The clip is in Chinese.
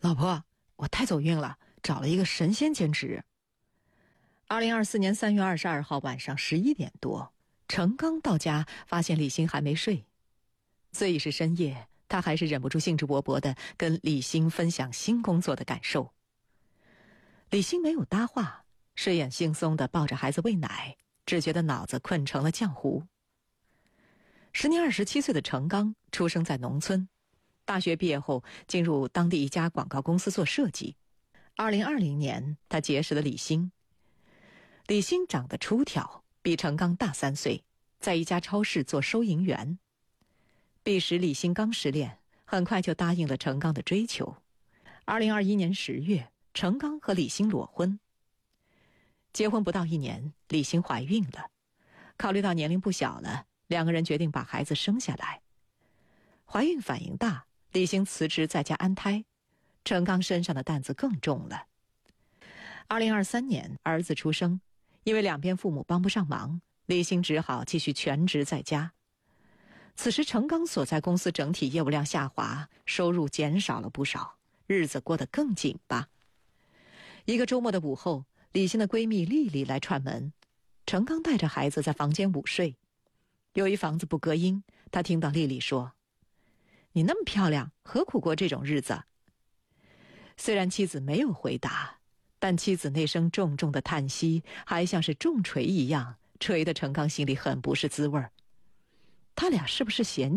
老婆，我太走运了，找了一个神仙兼职。2024年3月22号晚上11点多，程刚到家，发现李欣还没睡。虽已是深夜，他还是忍不住兴致勃勃地跟李欣分享新工作的感受。李欣没有搭话，睡眼惺忪地抱着孩子喂奶，只觉得脑子困成了浆糊。时年27岁的程刚出生在农村，大学毕业后进入当地一家广告公司做设计。2020年，他结识了李欣。李欣长得出挑，比程刚大3岁，在一家超市做收银员。彼时李欣刚失恋，很快就答应了程刚的追求。2021年10月，程刚和李欣裸婚。结婚不到1年，李欣怀孕了。考虑到年龄不小了，两个人决定把孩子生下来。怀孕反应大，李欣辞职在家安胎，程刚身上的担子更重了。2023年，儿子出生，因为两边父母帮不上忙，李欣只好继续全职在家。此时程刚所在公司整体业务量下滑，收入减少了不少，日子过得更紧巴。一个周末的午后，李欣的闺蜜丽丽来串门，程刚带着孩子在房间午睡。由于房子不隔音，他听到丽丽说：“你那么漂亮，何苦过这种日子？”虽然妻子没有回答，但妻子那声重重的叹息还像是重锤一样，锤得程刚心里很不是滋味儿。他俩是不是嫌